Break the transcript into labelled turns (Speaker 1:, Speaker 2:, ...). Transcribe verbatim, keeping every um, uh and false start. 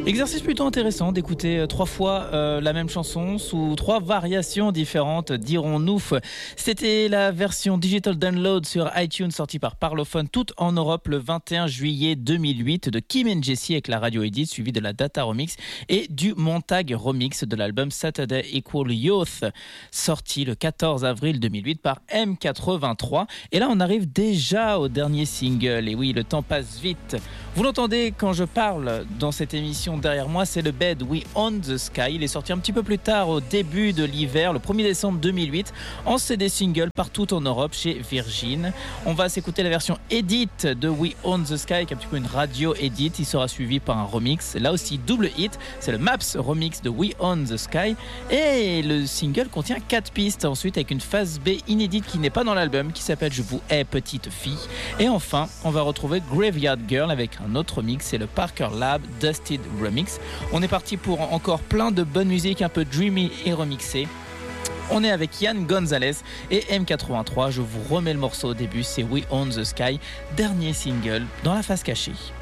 Speaker 1: Exercice plutôt intéressant d'écouter euh, trois fois euh, la même chanson sous trois variations différentes, dirons-nous. C'était la version Digital Download sur iTunes sortie par Parlophone, toute en Europe le vingt et un juillet deux mille huit de Kim and Jessie avec la radio edit, suivi de la Data Remix et du Montag Remix de l'album Saturday Equal Youth, sorti le quatorze avril deux mille huit par M quatre-vingt-trois. Et là, on arrive déjà au dernier single. Et oui, le temps passe vite. Vous l'entendez quand je parle dans cette émission derrière moi, c'est le Bed We Own the Sky. Il est sorti un petit peu plus tard au début de l'hiver, le premier décembre deux mille huit, en C D single partout en Europe chez Virgin. On va s'écouter la version edit de We Own the Sky, qui est un petit peu une radio edit. Il sera suivi par un remix, là aussi double hit. C'est le Maps remix de We Own the Sky. Et le single contient quatre pistes. Ensuite, avec une phase B inédite qui n'est pas dans l'album, qui s'appelle Je vous hais petite fille. Et enfin, on va retrouver Graveyard Girl avec un autre remix, c'est le Parker Lab Dusted Remix. On est parti pour encore plein de bonne musique, un peu dreamy et remixée. On est avec Yann Gonzalez et M quatre-vingt-trois. Je vous remets le morceau au début, c'est We Own the Sky, dernier single dans la face cachée.